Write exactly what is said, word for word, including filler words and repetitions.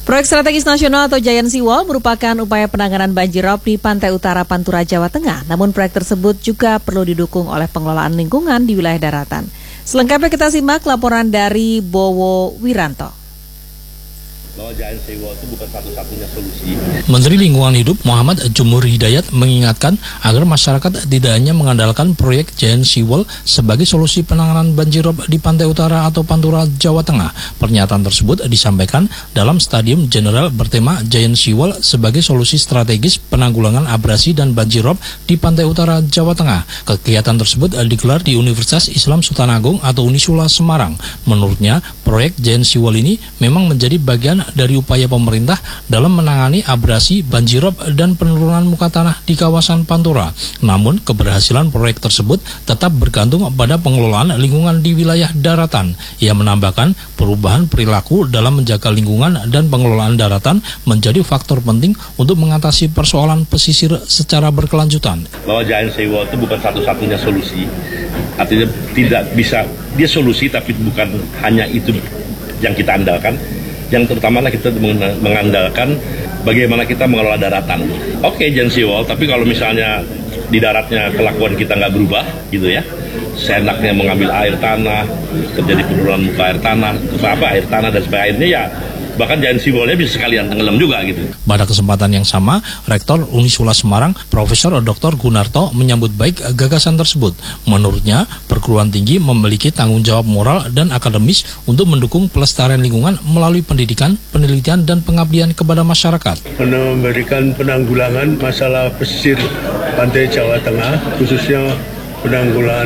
Proyek strategis nasional atau Giant Seawall merupakan upaya penanganan banjirop di pantai utara Pantura, Jawa Tengah. Namun proyek tersebut juga perlu didukung oleh pengelolaan lingkungan di wilayah daratan. Selengkapnya kita simak laporan dari Bowo Wiranto. Bahwa Giant Seawall itu bukan satu-satunya solusi. Menteri Lingkungan Hidup Muhammad Jumur Hidayat mengingatkan agar masyarakat tidak hanya mengandalkan proyek Giant Seawall sebagai solusi penanganan banjirop di pantai utara atau Pantura, Jawa Tengah. Pernyataan tersebut disampaikan dalam Stadium General bertema Giant Seawall sebagai solusi strategis penanggulangan abrasi dan banjirop di pantai utara, Jawa Tengah. Kegiatan tersebut digelar di Universitas Islam Sultan Agung atau Unisula Semarang. Menurutnya, proyek Giant Seawall ini memang menjadi bagian dari upaya pemerintah dalam menangani abrasi, banjirop, dan penurunan muka tanah di kawasan Pantura. Namun, keberhasilan proyek tersebut tetap bergantung pada pengelolaan lingkungan di wilayah daratan. Ia menambahkan perubahan perilaku dalam menjaga lingkungan dan pengelolaan daratan menjadi faktor penting untuk mengatasi persoalan pesisir secara berkelanjutan. Bahwa Giant Seawall itu bukan satu-satunya solusi, artinya tidak bisa, dia solusi tapi bukan hanya itu yang kita andalkan. Yang terutama kita mengandalkan bagaimana kita mengelola daratan. Oke, Giant Seawall, tapi kalau misalnya di daratnya kelakuan kita nggak berubah, gitu ya, seenaknya mengambil air tanah, terjadi penurunan muka air tanah, apa air tanah dan sebagainya, airnya ya, bahkan Giant Seawall-nya bisa sekalian tenggelam juga gitu. Pada kesempatan yang sama, Rektor Unisula Semarang, Profesor Doktor Gunarto menyambut baik gagasan tersebut. Menurutnya, perguruan tinggi memiliki tanggung jawab moral dan akademis untuk mendukung pelestarian lingkungan melalui pendidikan, penelitian, dan pengabdian kepada masyarakat. Memberikan penanggulangan masalah pesisir pantai Jawa Tengah, khususnya penanggulangan